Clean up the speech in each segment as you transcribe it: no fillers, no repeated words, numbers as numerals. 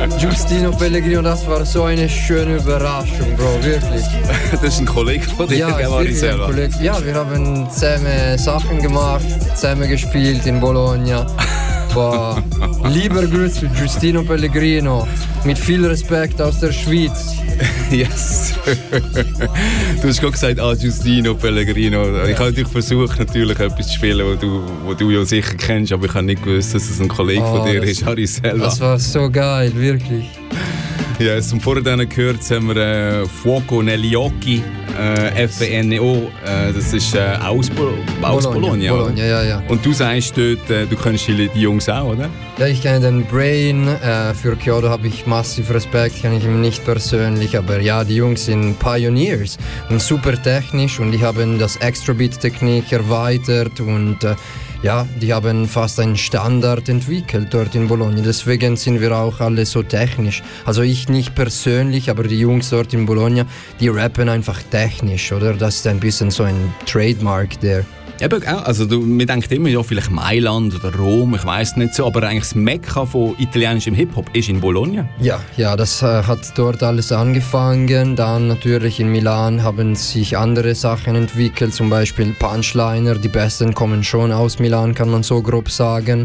Giustino Pellegrino, das war so eine schöne Überraschung, Bro, wirklich. Das ist ein Kollege von dir, ja, Arisella. Ja, wir haben zusammen Sachen gemacht, zusammen gespielt in Bologna. Boah. Lieber Grüße, Giustino Pellegrino, mit viel Respekt aus der Schweiz. Yes. Du hast gerade gesagt, Giustino Pellegrino. Ich habe natürlich versucht, etwas zu spielen, wo du ja sicher kennst, aber ich habe nicht gewusst, dass es ein Kollege von dir ist, Arisella. Das war so geil, wirklich. Ja, yes, und vorher gehört haben wir Fuoco negli occhi, FNO, das ist aus Bologna. Bologna, ja. Und du sagst dort, du kennst die Jungs auch, oder? Ja, ich kenne den Brain, für Kyoto habe ich massiv Respekt, kenne ich ihn nicht persönlich, aber ja, die Jungs sind Pioneers und super technisch und die haben das Extra-Beat-Technik erweitert und ja, die haben fast einen Standard entwickelt dort in Bologna, deswegen sind wir auch alle so technisch. Also ich nicht persönlich, aber die Jungs dort in Bologna, die rappen einfach technisch, oder? Das ist ein bisschen so ein Trademark der. Eben, also man denkt immer, ja, vielleicht Mailand oder Rom, ich weiß nicht so, aber eigentlich das Mekka von italienischem Hip-Hop ist in Bologna. Ja, das hat dort alles angefangen. Dann natürlich in Milan haben sich andere Sachen entwickelt, zum Beispiel Punchliner. Die Besten kommen schon aus Milan, kann man so grob sagen.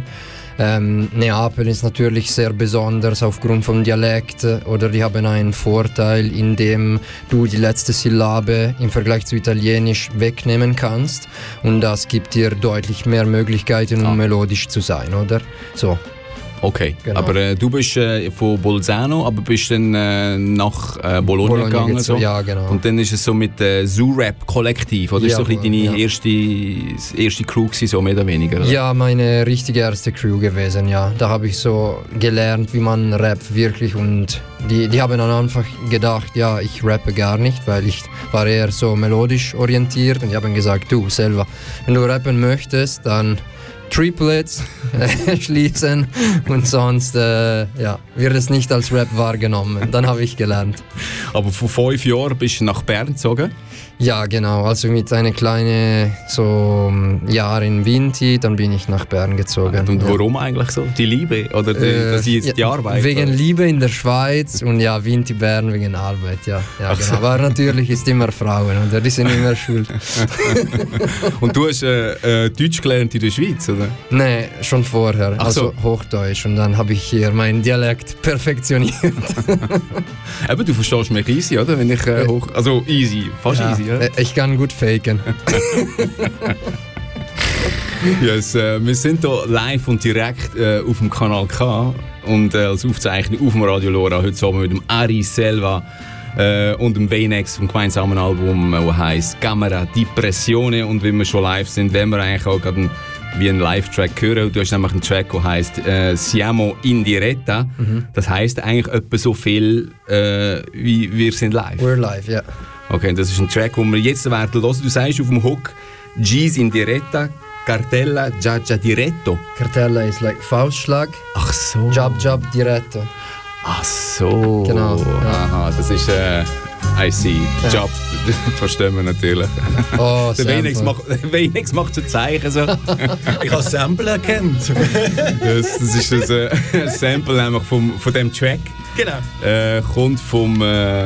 Neapel ist natürlich sehr besonders aufgrund vom Dialekt, oder die haben einen Vorteil, indem du die letzte Syllabe im Vergleich zu Italienisch wegnehmen kannst und das gibt dir deutlich mehr Möglichkeiten, um melodisch zu sein, oder? So. Okay, genau. Aber du bist von Bolzano, aber bist dann nach Bologna gegangen. So. Ja, genau. Und dann ist es so mit Zoo-Rap-Kollektiv, oder? Ja, ist so ein bisschen deine erste Crew gewesen, so mehr oder weniger? Oder? Ja, meine richtige erste Crew gewesen, ja. Da habe ich so gelernt, wie man rappt wirklich und die haben dann einfach gedacht, ja, ich rappe gar nicht, weil ich war eher so melodisch orientiert und die haben gesagt, du selber, wenn du rappen möchtest, dann Triplets schließen und sonst wird es nicht als Rap wahrgenommen. Dann habe ich gelernt. Aber vor 5 Jahren bist du nach Bern gezogen? Ja, genau. Also mit einer kleinen Jahr in Vinti, dann bin ich nach Bern gezogen. Und warum eigentlich so? Die Liebe oder die Arbeit? Wegen oder? Liebe in der Schweiz und ja, Vinti Bern wegen Arbeit, ja genau. Aber natürlich ist immer Frauen, oder? Die sind immer schuld. Und du hast Deutsch gelernt in der Schweiz, oder? Nein, schon vorher, also Hochdeutsch. Und dann habe ich hier meinen Dialekt perfektioniert. Eben, du verstehst mich easy, oder? Wenn ich also easy, fast easy. Ja? Ich kann gut faken. Yes, wir sind hier live und direkt auf dem Kanal K und als Aufzeichnung auf dem Radio Lora heute zusammen mit dem Arisella und dem Vaynex vom gemeinsamen Album, das heisst Camera di Pressione. Und wenn wir schon live sind, wenn wir eigentlich auch gerade wie einen Live-Track hören. Du hast nämlich einen Track, der heisst Siamo in diretta. Das heisst eigentlich etwa so viel wie wir sind live. We're live, ja. Okay, das ist ein Track, den wir jetzt werden hören. Du sagst auf dem Hook G's in diretta, Cartella, già diretto. Cartella ist like Faustschlag. Ach so. Job diretto. Ach so. Genau. Ja. Aha, das ist I see. Ja. Job, verstehen wir natürlich. Oh, der Vaynex macht so Zeichen. So. Ich habe Sample erkannt. Das ist das Sample nämlich von dem Track. Genau. Kommt vom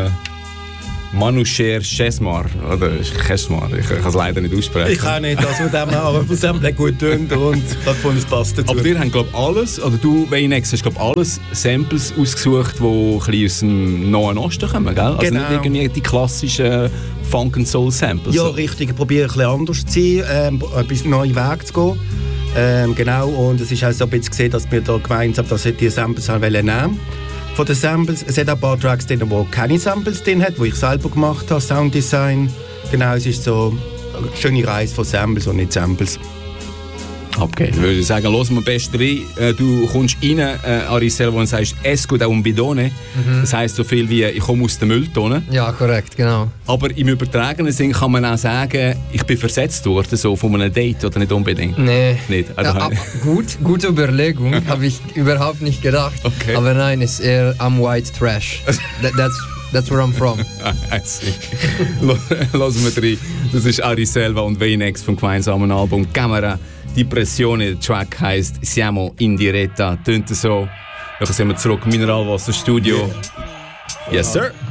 Manusher Chesmar. Oder Chesmar, ich kann es leider nicht aussprechen. Ich kann nicht, also mit dem aber das Sample gut tönt und ich habe gefunden, es passt dazu. Aber wir haben, glaube ich, alles, oder du, Vaynex, hast, glaube ich, alles Samples ausgesucht, die ein bisschen aus dem Nahen Osten kommen, gell? Also genau. Nicht irgendwie die klassischen Funk and Soul Samples. Ja, richtig. Ich probiere ein bisschen anders zu sein, etwas neuen Weg zu gehen. Genau, und es ist auch so ein bisschen gesehen, dass wir da gemeinsam die Samples nehmen wollen. Von den Samples, es hat ein paar Tracks drin, die keine Samples drin hat, die ich selber gemacht habe, Sounddesign. Genau, es ist so eine schöne Reise von Samples und nicht Samples. Okay, dann würde ich sagen, hören wir am besten rein. Du kommst rein, Arisella, und sagst «Esco da un bidone». Das heisst so viel wie «Ich komme aus der Mülltonne». Ja, korrekt, genau. Aber im übertragenen Sinn kann man auch sagen, ich bin versetzt worden, so von einem Date, oder nicht unbedingt? Nee. Nicht? Also ja, gute Überlegung, habe ich überhaupt nicht gedacht. Okay. Aber nein, es ist eher I'm white trash. That's where I'm from. I see. Lassen wir rein. Das ist Arisella und Vaynex vom gemeinsamen Album «Camera di Pressione». Der Track heisst «Siamo in diretta». Tönt so. Dann sind wir zurück im Mineralwasserstudio. Yes, sir.